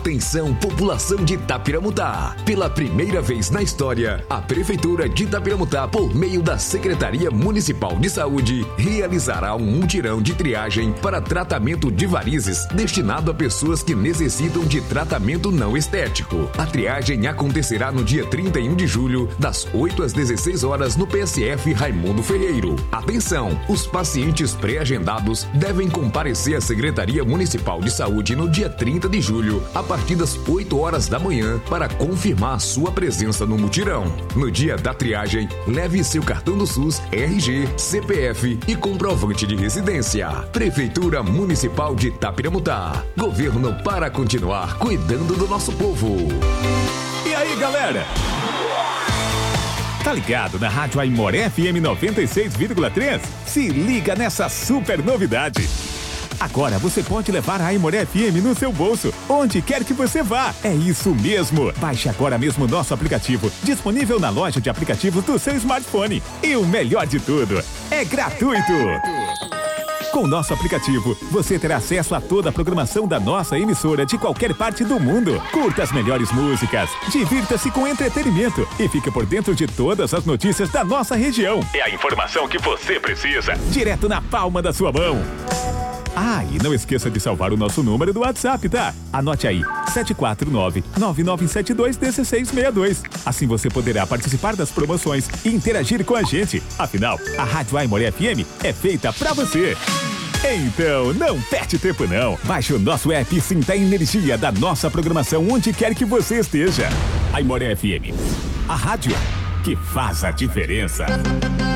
Atenção, população de Itapiramutá. Pela primeira vez na história, a Prefeitura de Itapiramutá, por meio da Secretaria Municipal de Saúde, realizará um mutirão de triagem para tratamento de varizes destinado a pessoas que necessitam de tratamento não estético. A triagem acontecerá no dia 31 de julho, das 8 às 16 horas no PSF Raimundo Ferreiro. Atenção, os pacientes pré-agendados devem comparecer à Secretaria Municipal de Saúde no dia 30 de julho, a partir das 8 horas da manhã, para confirmar sua presença no mutirão. No dia da triagem, leve seu cartão do SUS, RG, CPF e comprovante de residência. Prefeitura Municipal de Itapiramutá. Governo para continuar cuidando do nosso povo. E aí, galera? Tá ligado na Rádio Aimoré FM 96,3? Se liga nessa super novidade. Agora você pode levar a Aimoré FM no seu bolso, onde quer que você vá. É isso mesmo. Baixe agora mesmo nosso aplicativo, disponível na loja de aplicativos do seu smartphone. E o melhor de tudo, é gratuito. Com o nosso aplicativo, você terá acesso a toda a programação da nossa emissora de qualquer parte do mundo. Curta as melhores músicas, divirta-se com entretenimento e fique por dentro de todas as notícias da nossa região. É a informação que você precisa, direto na palma da sua mão. Ah, e não esqueça de salvar o nosso número do WhatsApp, tá? Anote aí, 749-9972-1662. Assim você poderá participar das promoções e interagir com a gente. Afinal, a Rádio Aimoré FM é feita pra você. Então, não perde tempo não. Baixe o nosso app e sinta a energia da nossa programação onde quer que você esteja. Aimoré FM, a rádio que faz a diferença.